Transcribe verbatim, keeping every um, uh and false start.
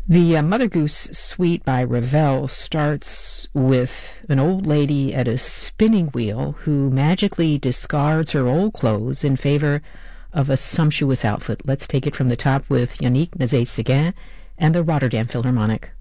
The uh, Mother Goose Suite by Ravel starts with an old lady at a spinning wheel who magically discards her old clothes in favor of a sumptuous outfit. Let's take it from the top with Yannick Nézet-Séguin and the Rotterdam Philharmonic.